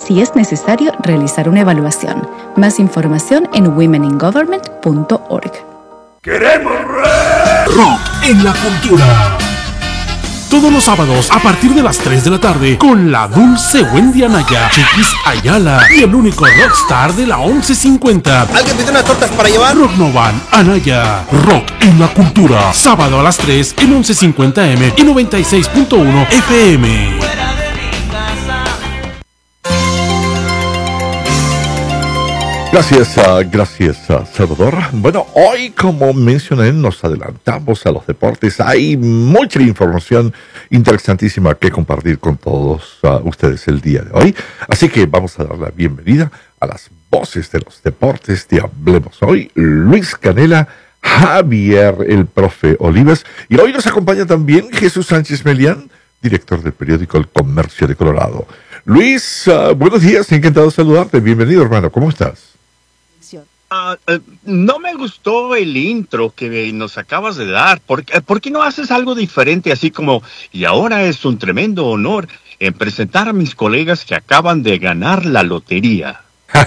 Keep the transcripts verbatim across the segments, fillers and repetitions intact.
si es necesario realizar una evaluación. Más información en women in government punto org. ¡Queremos rock! Rock en la cultura. Todos los sábados a partir de las tres de la tarde con la dulce Wendy Anaya, Chiquis Ayala y el único rockstar de la once cincuenta. ¿Alguien pide unas tortas para llevar? Rock Novan, Anaya, Rock en la cultura. Sábado a las tres en once cincuenta eme y noventa y seis punto uno efe eme. Gracias, uh, gracias uh, Salvador. Bueno, hoy, como mencioné, nos adelantamos a los deportes. Hay mucha información interesantísima que compartir con todos uh, ustedes el día de hoy. Así que vamos a dar la bienvenida a las voces de los deportes de Hablemos Hoy. Luis Canela, Javier, el profe Olivas. Y hoy nos acompaña también Jesús Sánchez Melián, director del periódico El Comercio de Colorado. Luis, uh, buenos días, encantado de saludarte. Bienvenido, hermano. ¿Cómo estás? Uh, uh, no me gustó el intro que nos acabas de dar. ¿Por, uh, ¿Por qué no haces algo diferente? Así como, y ahora es un tremendo honor en presentar a mis colegas que acaban de ganar la lotería.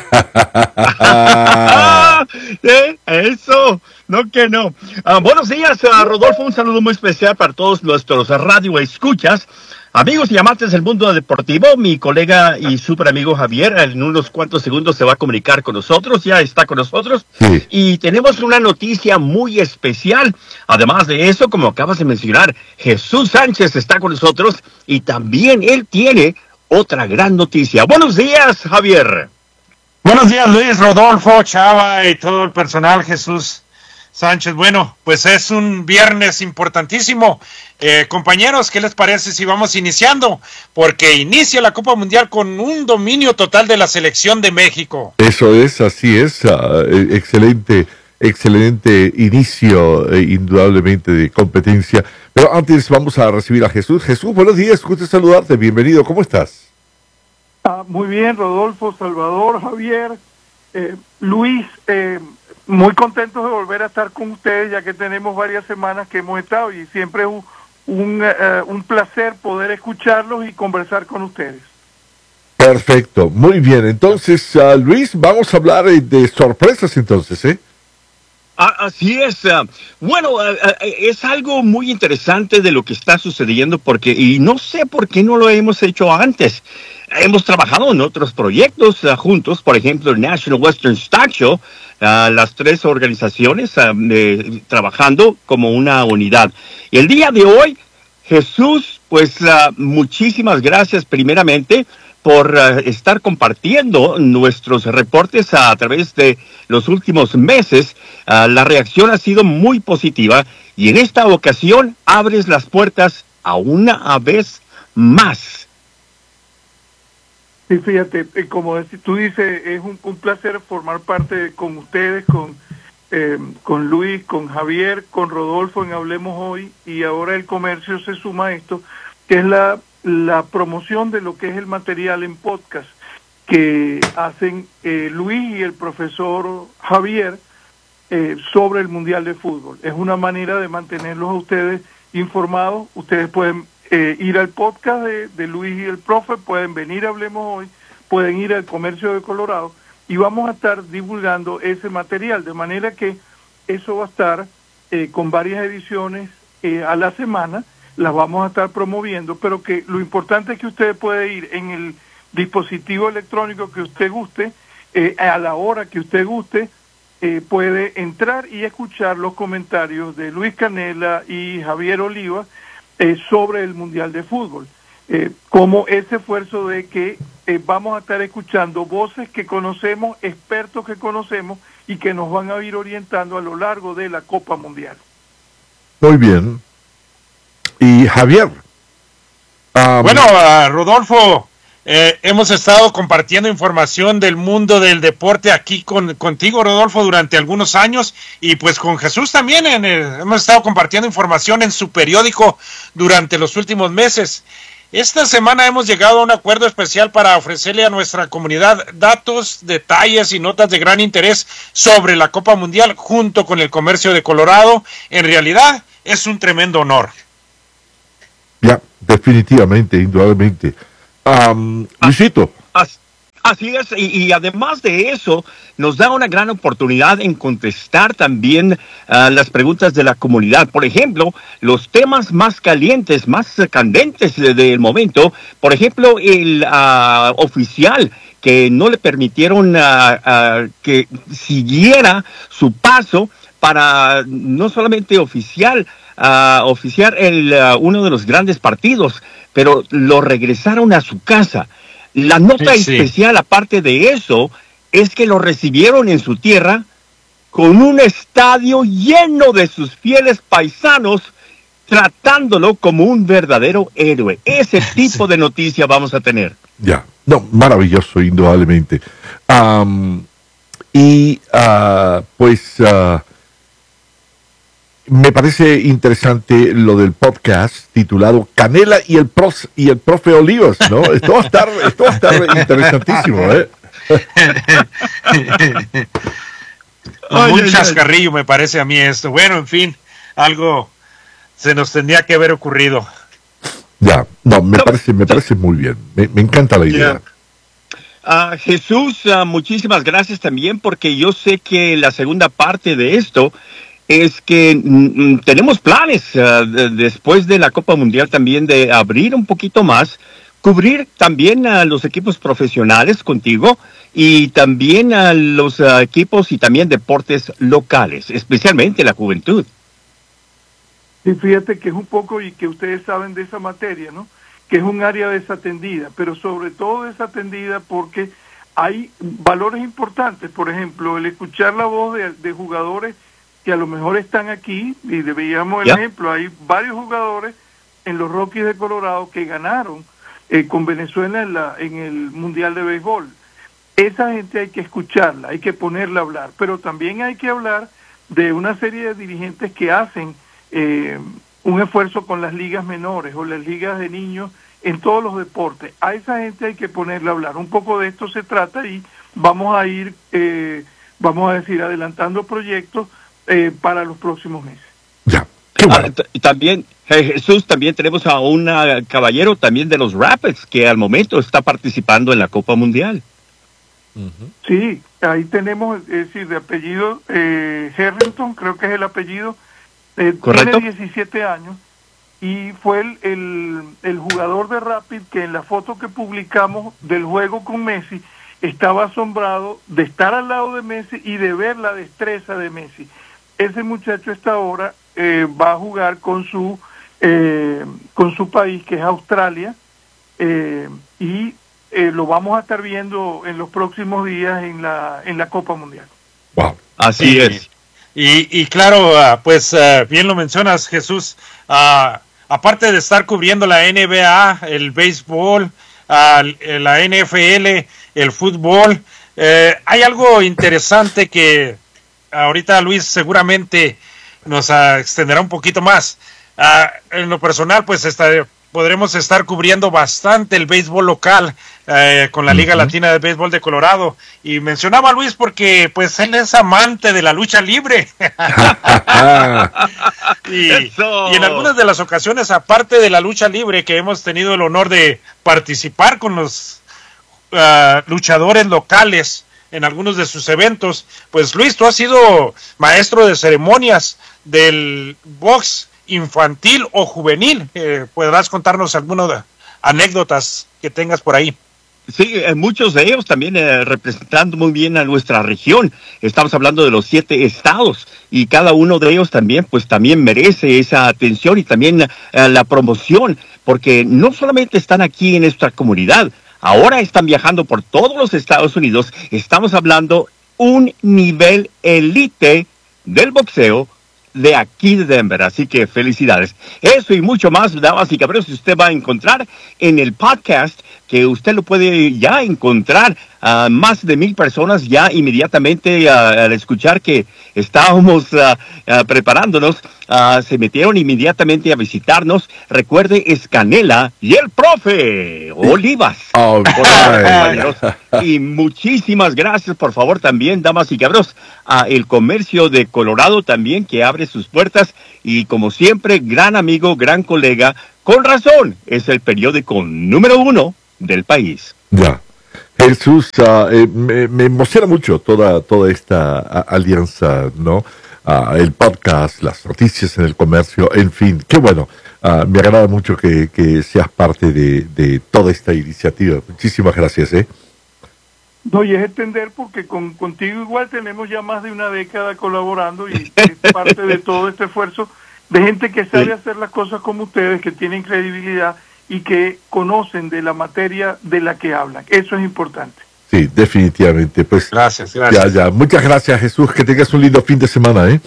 ¿Eh? Eso, no que no. Uh, buenos días, uh, Rodolfo. Un saludo muy especial para todos nuestros radio escuchas. Amigos y amantes del mundo deportivo, mi colega y súper amigo Javier en unos cuantos segundos se va a comunicar con nosotros, ya está con nosotros. Sí. Y tenemos una noticia muy especial. Además de eso, como acabas de mencionar, Jesús Sánchez está con nosotros y también él tiene otra gran noticia. Buenos días, Javier. Buenos días, Luis, Rodolfo, Chava y todo el personal, Jesús Sánchez. Bueno, pues es un viernes importantísimo. Eh, compañeros, ¿qué les parece si vamos iniciando? Porque inicia la Copa Mundial con un dominio total de la selección de México. Eso es, así es. Uh, excelente, excelente inicio, eh, indudablemente, de competencia. Pero antes vamos a recibir a Jesús. Jesús, buenos días, gusto saludarte, bienvenido, ¿cómo estás? Ah, muy bien, Rodolfo, Salvador, Javier, eh, Luis, eh, muy contentos de volver a estar con ustedes, ya que tenemos varias semanas que hemos estado y siempre es un, un, uh, un placer poder escucharlos y conversar con ustedes. Perfecto, muy bien. Entonces, uh, Luis, vamos a hablar de sorpresas entonces, ¿eh? Ah, así es. Uh, bueno, uh, uh, es algo muy interesante de lo que está sucediendo porque, y no sé por qué no lo hemos hecho antes. Hemos trabajado en otros proyectos uh, juntos, por ejemplo, el National Western Stock Show, uh, las tres organizaciones uh, eh, trabajando como una unidad. Y el día de hoy, Jesús, pues uh, muchísimas gracias primeramente por uh, estar compartiendo nuestros reportes a, a través de los últimos meses. Uh, la reacción ha sido muy positiva y en esta ocasión abres las puertas a una vez más. Sí, fíjate, como tú dices, es un, un placer formar parte con ustedes, con, eh, con Luis, con Javier, con Rodolfo en Hablemos Hoy, y ahora el comercio se suma a esto, que es la, la promoción de lo que es el material en podcast que hacen eh, Luis y el profesor Javier eh, sobre el Mundial de Fútbol. Es una manera de mantenerlos a ustedes informados. Ustedes pueden Eh, ir al podcast de, de Luis y el profe, pueden venir a Hablemos Hoy, pueden ir al Comercio de Colorado y vamos a estar divulgando ese material, de manera que eso va a estar eh, con varias ediciones eh, a la semana, las vamos a estar promoviendo, pero que lo importante es que usted puede ir en el dispositivo electrónico que usted guste, eh, a la hora que usted guste, eh, puede entrar y escuchar los comentarios de Luis Canela y Javier Oliva, Eh, sobre el Mundial de Fútbol, eh, como ese esfuerzo de que eh, vamos a estar escuchando voces que conocemos, expertos que conocemos y que nos van a ir orientando a lo largo de la Copa Mundial. Muy bien. Y Javier. Um... Bueno, uh, Rodolfo, eh, hemos estado compartiendo información del mundo del deporte aquí con contigo, Rodolfo, durante algunos años, y pues con Jesús también en el, hemos estado compartiendo información en su periódico durante los últimos meses. Esta semana hemos llegado a un acuerdo especial para ofrecerle a nuestra comunidad datos, detalles y notas de gran interés sobre la Copa Mundial junto con el Comercio de Colorado. En realidad es un tremendo honor. Ya, definitivamente, indudablemente. Um, Luisito. As, Así es, y, y además de eso, nos da una gran oportunidad en contestar también uh, las preguntas de la comunidad. Por ejemplo, los temas más calientes, más candentes del de momento, por ejemplo, el uh, oficial que no le permitieron uh, uh, que siguiera su paso para no solamente oficial, uh, oficiar el, uh, uno de los grandes partidos, pero lo regresaron a su casa. La nota sí. especial, aparte de eso, es que lo recibieron en su tierra con un estadio lleno de sus fieles paisanos, tratándolo como un verdadero héroe. Ese tipo sí. de noticia vamos a tener. Ya, no, maravilloso, indudablemente. Um, y uh, pues uh, me parece interesante lo del podcast titulado Canela y el Prof, y el profe Olivas, ¿no? Esto va a estar, esto va a estar interesantísimo, ¿eh? Un chascarrillo me parece a mí esto. Bueno, en fin, algo se nos tendría que haber ocurrido. Ya, no, me parece, me parece muy bien. Me, me encanta la idea. Yeah. Uh, Jesús, uh, muchísimas gracias también, porque yo sé que la segunda parte de esto es que mm, tenemos planes uh, de, después de la Copa Mundial también de abrir un poquito más, cubrir también a los equipos profesionales contigo y también a los uh, equipos y también deportes locales, especialmente la juventud. Y fíjate que es un poco, y que ustedes saben de esa materia, ¿no? Que es un área desatendida, pero sobre todo desatendida porque hay valores importantes. Por ejemplo, el escuchar la voz de, de jugadores que a lo mejor están aquí, y veíamos el yeah. ejemplo, hay varios jugadores en los Rockies de Colorado que ganaron eh, con Venezuela en, la, en el Mundial de Béisbol. Esa gente hay que escucharla, hay que ponerla a hablar, pero también hay que hablar de una serie de dirigentes que hacen eh, un esfuerzo con las ligas menores o las ligas de niños en todos los deportes. A esa gente hay que ponerla a hablar. Un poco de esto se trata y vamos a ir, eh, vamos a decir, adelantando proyectos eh, para los próximos meses. Ya. Ah, t- también, eh, Jesús, también tenemos a un uh, caballero también de los Rapids que al momento está participando en la Copa Mundial. Uh-huh. Sí, ahí tenemos, es decir, de apellido eh, Harrington, creo que es el apellido, eh, ¿correcto? Tiene diecisiete años y fue el, el, el jugador de Rapid que en la foto que publicamos del juego con Messi estaba asombrado de estar al lado de Messi y de ver la destreza de Messi. Ese muchacho esta ahora eh, va a jugar con su eh, con su país, que es Australia, eh, y eh, lo vamos a estar viendo en los próximos días en la en la Copa Mundial. Wow, así y, es. Y, y claro, uh, pues uh, bien lo mencionas, Jesús. Uh, aparte de estar cubriendo la N B A, el béisbol, uh, la N F L, el fútbol, eh, hay algo interesante que ahorita Luis seguramente nos uh, extenderá un poquito más. Uh, en lo personal, pues estar, podremos estar cubriendo bastante el béisbol local eh, con la Liga uh-huh. Latina de Béisbol de Colorado. Y mencionaba a Luis porque pues él es amante de la lucha libre. y, y en algunas de las ocasiones, aparte de la lucha libre, que hemos tenido el honor de participar con los uh, luchadores locales en algunos de sus eventos, pues Luis, tú has sido maestro de ceremonias del box infantil o juvenil. Eh, ¿podrás contarnos algunas anécdotas que tengas por ahí? Sí, eh, muchos de ellos también eh, representando muy bien a nuestra región. Estamos hablando de los siete estados y cada uno de ellos también, pues también merece esa atención y también eh, la promoción, porque no solamente están aquí en nuestra comunidad, ahora están viajando por todos los Estados Unidos. Estamos hablando un nivel elite del boxeo de aquí de Denver, así que felicidades. Eso y mucho más, damas y caballeros, usted va a encontrar en el podcast, que usted lo puede ya encontrar a uh, más de mil personas ya inmediatamente uh, al escuchar que estábamos uh, uh, preparándonos, uh, se metieron inmediatamente a visitarnos. Recuerde, es Canela y el profe Olivas. Oh, por favor, compañeros. Y muchísimas gracias, por favor, también, damas y caballeros, a el comercio de Colorado también, que abre sus puertas, y como siempre, gran amigo, gran colega, con razón, es el periódico número uno del país. Ya. Jesús, uh, eh, me, me emociona mucho toda, toda esta a, alianza, ¿no? Uh, el podcast, las noticias en el comercio, en fin, qué bueno. Uh, me agrada mucho que, que seas parte de, de toda esta iniciativa. Muchísimas gracias, ¿eh? No, y es entender porque con, contigo igual tenemos ya más de una década colaborando y es parte de todo este esfuerzo de gente que sabe sí. hacer las cosas como ustedes, que tienen credibilidad y que conocen de la materia de la que hablan. Eso es importante. Sí, definitivamente. Pues gracias, gracias. Ya, ya. Muchas gracias, Jesús. Que tengas un lindo fin de semana, ¿eh?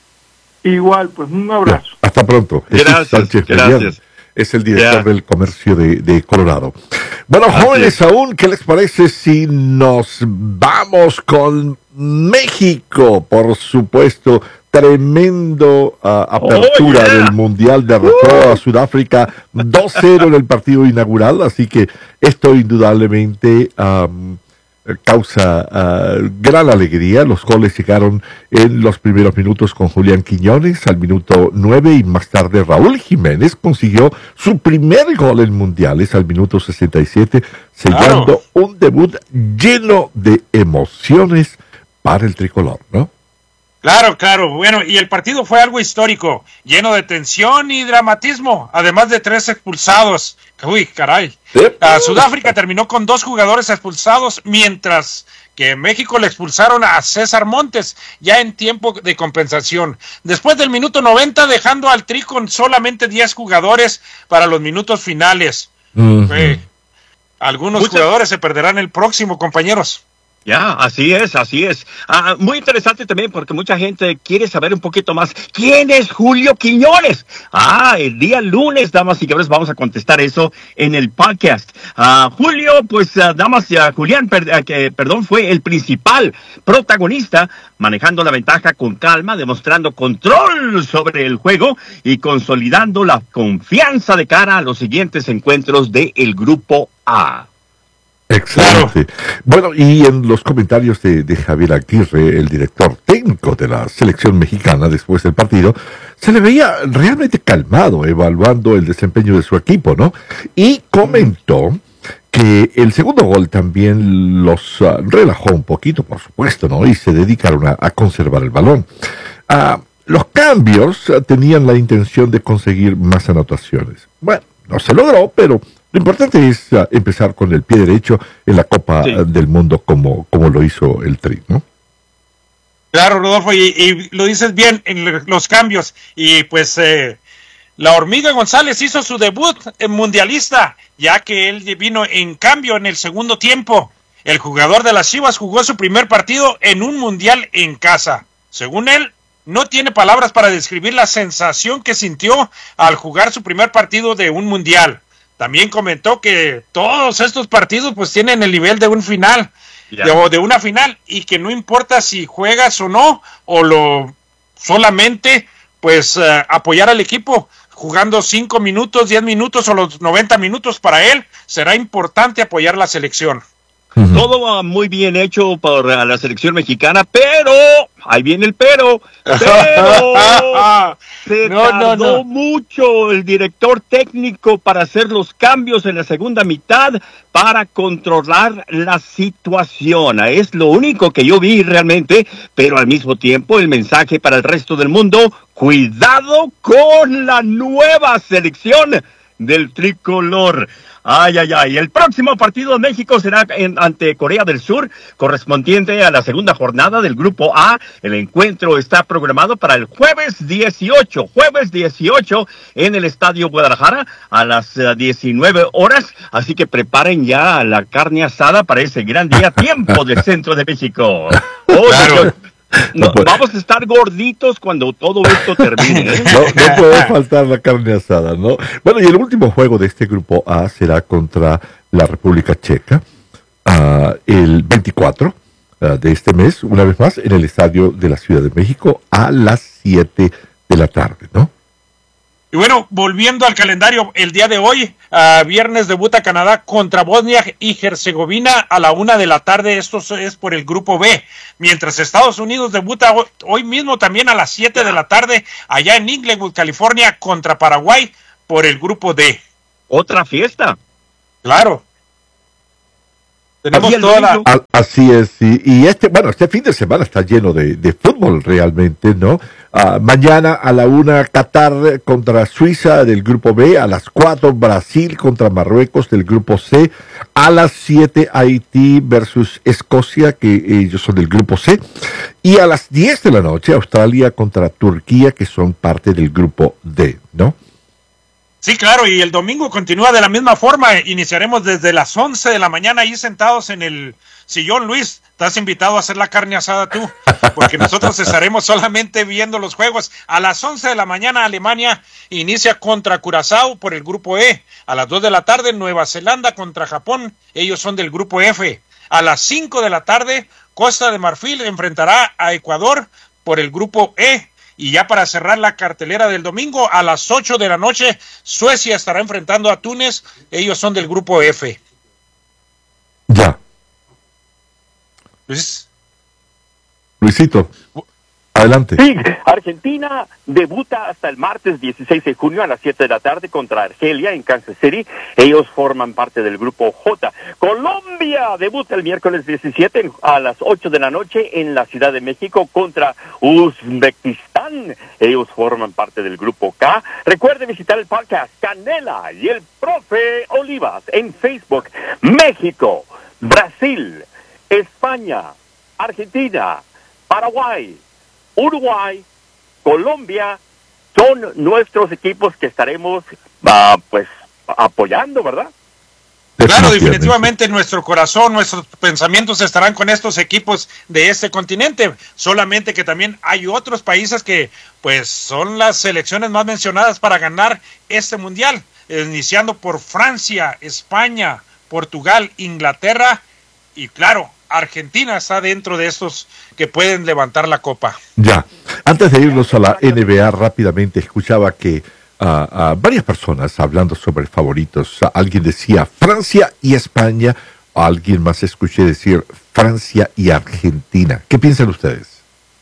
Igual, pues un abrazo. Ya, hasta pronto. Gracias, Jesús Sánchez gracias. Mellán es el director Ya. del comercio de, de Colorado. Bueno, Así jóvenes es. aún, ¿qué les parece si nos vamos con México? Por supuesto, tremendo uh, apertura Oh, yeah. del Mundial, derrotó Uh. a Sudáfrica dos cero en el partido inaugural, así que esto indudablemente um, causa uh, gran alegría. Los goles llegaron en los primeros minutos con Julián Quiñones al minuto nueve y más tarde Raúl Jiménez consiguió su primer gol en mundiales al minuto sesenta y siete, sellando Claro. un debut lleno de emociones para el tricolor, ¿no? Claro, claro. Bueno, y el partido fue algo histórico, lleno de tensión y dramatismo, además de tres expulsados. Uy, caray. Uh, Sudáfrica terminó con dos jugadores expulsados, mientras que en México le expulsaron a César Montes, ya en tiempo de compensación. Después del minuto noventa, dejando al Tri con solamente diez jugadores para los minutos finales. Uh-huh. Eh, algunos Muchas- jugadores se perderán el próximo, compañeros. Ya, así es, así es. Ah, muy interesante también porque mucha gente quiere saber un poquito más. ¿Quién es Julio Quiñones? Ah, el día lunes, damas y caballeros, vamos a contestar eso en el podcast. Ah, Julio, pues, ah, damas y ah, Julián, per- ah, que, perdón, fue el principal protagonista, manejando la ventaja con calma, demostrando control sobre el juego y consolidando la confianza de cara a los siguientes encuentros del Grupo A. Excelente. Bueno, y en los comentarios de, de Javier Aguirre, el director técnico de la selección mexicana después del partido, se le veía realmente calmado evaluando el desempeño de su equipo, ¿no? Y comentó que el segundo gol también los uh, relajó un poquito, por supuesto, ¿no? Y se dedicaron a, a conservar el balón. Uh, los cambios uh, tenían la intención de conseguir más anotaciones. Bueno, no se logró, pero lo importante es uh, empezar con el pie derecho en la Copa Sí. uh, del Mundo como, como lo hizo el Tri, ¿no? Claro, Rodolfo, y, y lo dices bien en le- los cambios. Y pues eh, la Hormiga González hizo su debut en mundialista, ya que él vino en cambio en el segundo tiempo. El jugador de las Chivas jugó su primer partido en un mundial en casa. Según él, no tiene palabras para describir la sensación que sintió al jugar su primer partido de un mundial. También comentó que todos estos partidos pues tienen el nivel de un final. Ya. De, o de una final, y que no importa si juegas o no, o lo solamente pues uh, apoyar al equipo jugando cinco minutos, diez minutos o los noventa minutos, para él será importante apoyar la selección. Uh-huh. Todo va muy bien hecho por uh, la selección mexicana, pero, ahí viene el pero, pero se No, no, tardó no. mucho el director técnico para hacer los cambios en la segunda mitad para controlar la situación. Es lo único que yo vi realmente, pero al mismo tiempo el mensaje para el resto del mundo: cuidado con la nueva selección del tricolor. Ay, ay, ay. El próximo partido de México será en, ante Corea del Sur, correspondiente a la segunda jornada del Grupo A. El encuentro está programado para el jueves dieciocho, jueves dieciocho en el Estadio Guadalajara a las uh, diecinueve horas. Así que preparen ya la carne asada para ese gran día, tiempo del centro de México. Oh, Claro. Dios. No, vamos a estar gorditos cuando todo esto termine, ¿eh? No, no puede faltar la carne asada, ¿no? Bueno, y el último juego de este Grupo A será contra la República Checa uh, el veinticuatro uh, de este mes, una vez más, en el Estadio de la Ciudad de México a las siete de la tarde, ¿no? Y bueno, volviendo al calendario, el día de hoy, uh, viernes debuta Canadá contra Bosnia y Herzegovina a la una de la tarde. Esto es por el Grupo B. Mientras Estados Unidos debuta hoy, hoy mismo también a las siete de la tarde allá en Inglewood, California, contra Paraguay por el Grupo D. Otra fiesta. Claro. Tenemos Así toda la... A- Así es, y, y este, bueno, este fin de semana está lleno de, de fútbol realmente, ¿no? Ah, mañana a la una Qatar contra Suiza del grupo B, a las cuatro Brasil contra Marruecos del grupo C, a las siete Haití versus Escocia, que ellos son del grupo C, y a las diez de la noche Australia contra Turquía, que son parte del grupo D, ¿no? Sí, claro, y el domingo continúa de la misma forma. Iniciaremos desde las once de la mañana ahí sentados en el sillón. Luis, estás invitado a hacer la carne asada tú, porque nosotros estaremos solamente viendo los juegos. A las once de la mañana Alemania inicia contra Curazao por el grupo E. A las dos de la tarde Nueva Zelanda contra Japón, ellos son del grupo F. A las cinco de la tarde Costa de Marfil enfrentará a Ecuador por el grupo E. Y ya para cerrar la cartelera del domingo, a las ocho de la noche, Suecia estará enfrentando a Túnez. Ellos son del grupo F. Ya. Luis. Luisito, adelante. Sí, Argentina debuta hasta el martes dieciséis de junio a las siete de la tarde contra Argelia en Kansas City. Ellos forman parte del grupo J. Colombia debuta el miércoles diecisiete a las ocho de la noche en la Ciudad de México contra Uzbekistán. Ellos forman parte del grupo K. Recuerde visitar el podcast Canela y el Profe Olivas en Facebook. México, Brasil, España, Argentina, Paraguay, Uruguay, Colombia, son nuestros equipos que estaremos uh, pues apoyando, ¿verdad? Claro, definitivamente nuestro corazón, nuestros pensamientos estarán con estos equipos de este continente, solamente que también hay otros países que pues son las selecciones más mencionadas para ganar este mundial, iniciando por Francia, España, Portugal, Inglaterra y claro, Argentina está dentro de estos que pueden levantar la copa. Ya, antes de irnos a la N B A rápidamente, escuchaba que uh, uh, varias personas hablando sobre favoritos. Uh, alguien decía Francia y España, alguien más escuché decir Francia y Argentina. ¿Qué piensan ustedes?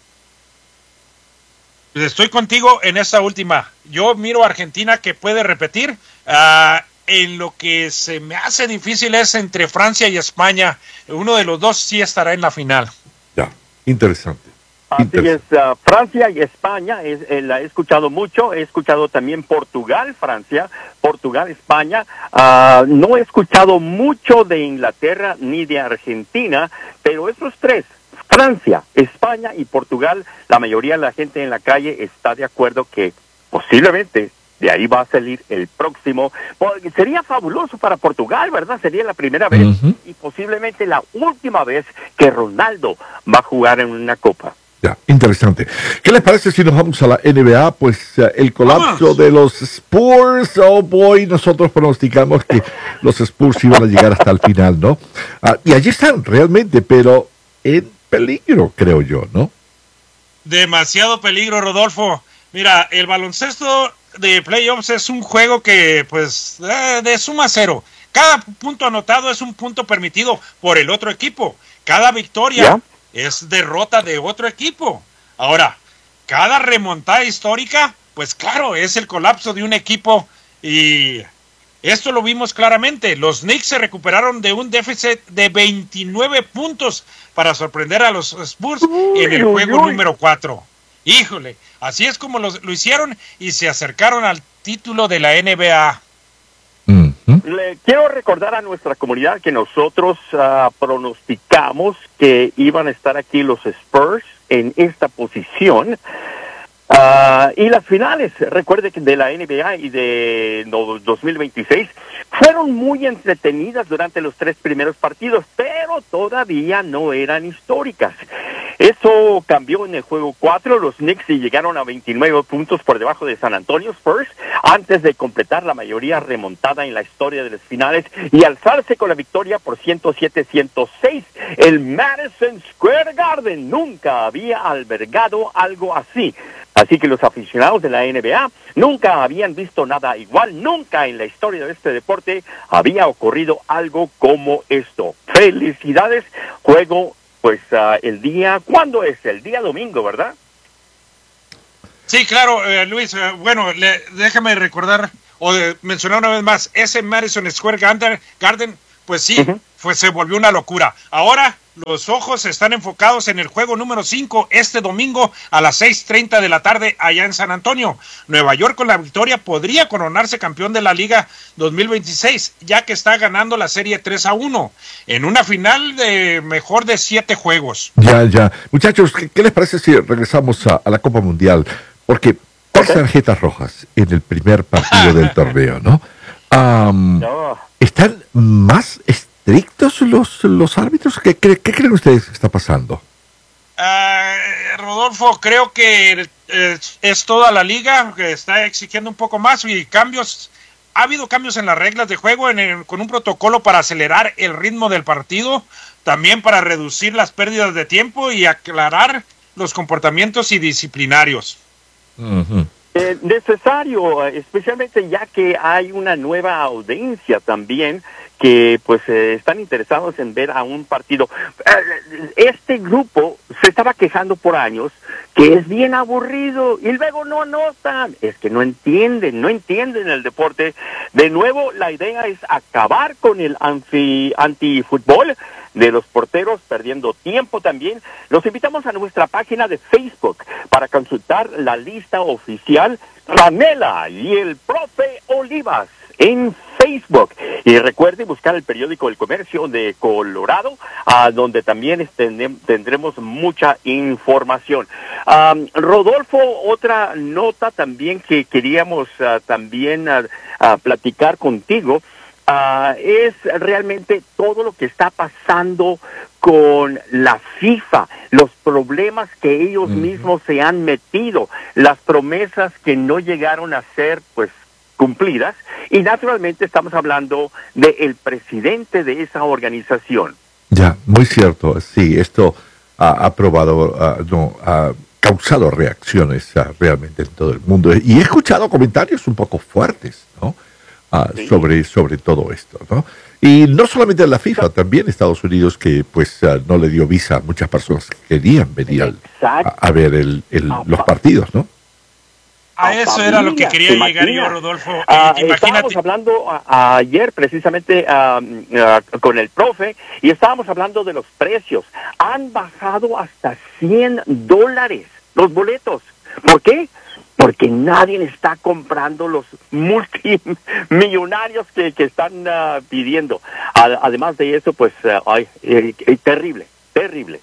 Estoy contigo en esa última. Yo miro a Argentina que puede repetir. Uh, En lo que se me hace difícil es entre Francia y España. Uno de los dos sí estará en la final. Ya, interesante. Así interesante. es, uh, Francia y España, es, eh, la he escuchado mucho, he escuchado también Portugal, Francia, Portugal, España. Uh, no he escuchado mucho de Inglaterra ni de Argentina, pero esos tres, Francia, España y Portugal, la mayoría de la gente en la calle está de acuerdo que posiblemente de ahí va a salir el próximo. Sería fabuloso para Portugal, ¿verdad? Sería la primera vez uh-huh. y posiblemente la última vez que Ronaldo va a jugar en una copa. Ya, interesante. ¿Qué les parece si nos vamos a la N B A? Pues uh, el colapso ¡Vamos! de los Spurs. Oh boy, nosotros pronosticamos que los Spurs iban a llegar hasta el final, ¿no? Uh, y allí están realmente, pero en peligro, creo yo, ¿no? Demasiado peligro, Rodolfo. Mira, el baloncesto de playoffs es un juego que, pues, eh, de suma cero. Cada punto anotado es un punto permitido por el otro equipo. Cada victoria ¿Ya? es derrota de otro equipo. Ahora, cada remontada histórica, pues claro, es el colapso de un equipo y esto lo vimos claramente. Los Knicks se recuperaron de un déficit de veintinueve puntos para sorprender a los Spurs uy, en el juego uy, número cuatro. Híjole, así es como los, lo hicieron y se acercaron al título de la N B A. Uh-huh. Le quiero recordar a nuestra comunidad que nosotros uh, pronosticamos que iban a estar aquí los Spurs en esta posición. Uh, y las finales, recuerde que de la N B A y de no, dos mil veintiséis fueron muy entretenidas durante los tres primeros partidos, pero todavía no eran históricas. Eso cambió en el juego cuatro, los Knicks llegaron a veintinueve puntos por debajo de San Antonio Spurs antes de completar la mayoría remontada en la historia de las finales y alzarse con la victoria por ciento siete a ciento seis. El Madison Square Garden nunca había albergado algo así. Así que los aficionados de la N B A nunca habían visto nada igual, nunca en la historia de este deporte había ocurrido algo como esto. Felicidades, juego pues uh, el día, ¿cuándo es? El día domingo, ¿verdad? Sí, claro, eh, Luis, eh, bueno, le, déjame recordar o de, mencionar una vez más, ese Madison Square Garden, Garden pues sí, uh-huh. pues se volvió una locura. Ahora los ojos están enfocados en el juego número cinco este domingo a las seis treinta de la tarde allá en San Antonio. Nueva York con la victoria podría coronarse campeón de la Liga dos mil veintiséis, ya que está ganando la serie tres a uno en una final de mejor de siete juegos. Ya, ya. Muchachos, ¿qué, qué les parece si regresamos a, a la Copa Mundial? Porque tres okay. tarjetas rojas en el primer partido del torneo, ¿no? Um, no. ¿Están más estrictos los, los árbitros? ¿Qué, qué, ¿Qué creen ustedes que está pasando? Uh, Rodolfo, creo que eh, es toda la liga que está exigiendo un poco más y cambios. Ha habido cambios en las reglas de juego en el, con un protocolo para acelerar el ritmo del partido, también para reducir las pérdidas de tiempo y aclarar los comportamientos y disciplinarios. Uh-huh. Eh, necesario, especialmente ya que hay una nueva audiencia también que pues eh, están interesados en ver a un partido. Eh, este grupo se estaba quejando por años que es bien aburrido y luego no anotan. Es que no entienden, no entienden el deporte. De nuevo, la idea es acabar con el anti, anti-fútbol de los porteros, perdiendo tiempo también. Los invitamos a nuestra página de Facebook para consultar la lista oficial Canela y el profe Olivas en Facebook. Y recuerde buscar el periódico El Comercio de Colorado, uh, donde también tendremos mucha información. Um, Rodolfo, otra nota también que queríamos uh, también uh, uh, platicar contigo. Uh, es realmente todo lo que está pasando con la FIFA, los problemas que ellos uh-huh. mismos se han metido, las promesas que no llegaron a ser pues cumplidas, y naturalmente estamos hablando del presidente de esa organización. Ya, muy cierto, sí, esto ha, ha probado, uh, no, ha causado reacciones uh, realmente en todo el mundo, y he escuchado comentarios un poco fuertes, ¿no? Uh, sí. sobre, sobre todo esto, ¿no? Y no solamente la FIFA, también Estados Unidos, que pues uh, no le dio visa a muchas personas que querían venir al, a, a ver el, el, los partidos, ¿no? A eso familia, era lo que quería llegar yo, Rodolfo. Uh, Imagínate. Estábamos hablando a, a ayer precisamente uh, uh, con el profe y estábamos hablando de los precios. Han bajado hasta cien dólares los boletos. ¿Por qué? Porque nadie está comprando los multimillonarios que, que están uh, pidiendo. A, además de eso, pues, uh, ay, eh, eh, terrible, terrible.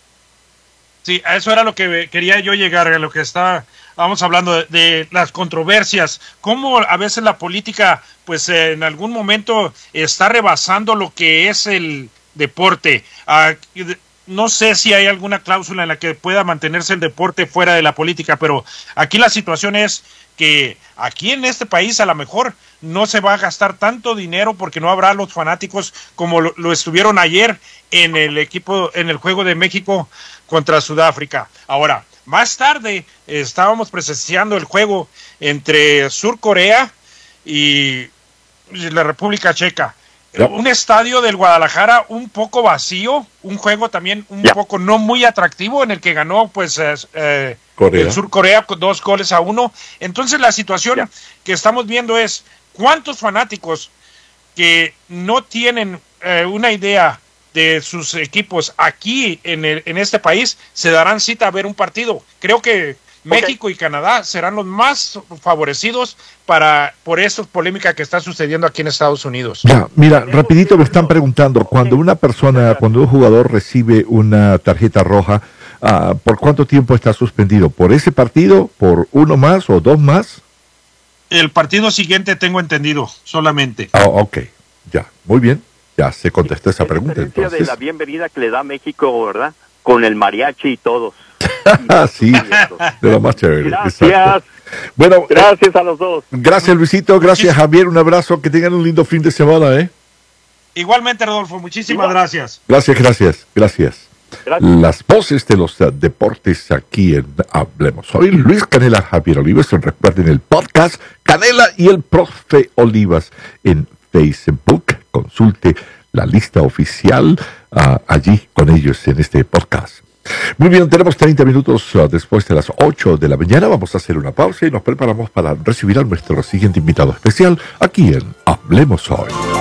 Sí, a eso era lo que quería yo llegar, a lo que está, vamos hablando de, de las controversias, cómo a veces la política, pues eh, en algún momento está rebasando lo que es el deporte. Uh, No sé si hay alguna cláusula en la que pueda mantenerse el deporte fuera de la política, pero aquí la situación es que aquí en este país a lo mejor no se va a gastar tanto dinero porque no habrá los fanáticos como lo, lo estuvieron ayer en el equipo, en el juego de México contra Sudáfrica. Ahora, más tarde estábamos presenciando el juego entre Sur Corea y la República Checa. Yep. Un estadio del Guadalajara un poco vacío, un juego también un yep. poco no muy atractivo en el que ganó pues eh, el Sur Corea con dos goles a uno. Entonces la situación yep. que estamos viendo es cuántos fanáticos que no tienen eh, una idea de sus equipos aquí en, el, en este país se darán cita a ver un partido. Creo que México okay. y Canadá serán los más favorecidos para por esta polémica que está sucediendo aquí en Estados Unidos. Ya, mira, rapidito me están preguntando, cuando una persona, cuando un jugador recibe una tarjeta roja, uh, ¿por cuánto tiempo está suspendido? ¿Por ese partido? ¿Por uno más o dos más? El partido siguiente tengo entendido, solamente. Oh, ok, ya, muy bien, ya se contestó esa pregunta. Entonces. De la bienvenida que le da México, ¿verdad? Con el mariachi y todos. Sí, de lo más chévere. Gracias. Exacto. Bueno, gracias a los dos. Gracias, Luisito. Gracias, Javier. Un abrazo. Que tengan un lindo fin de semana, ¿eh? Igualmente, Rodolfo. Muchísimas Igual. gracias. Gracias, gracias, gracias. Gracias. Las voces de los uh, deportes aquí en Hablemos. Soy Luis Canela, Javier Olivas. Recuerden el podcast Canela y el profe Olivas en Facebook. Consulte la lista oficial uh, allí con ellos en este podcast. Muy bien, tenemos treinta minutos uh, después de las ocho de la mañana. Vamos a hacer una pausa y nos preparamos para recibir a nuestro siguiente invitado especial aquí en Hablemos Hoy.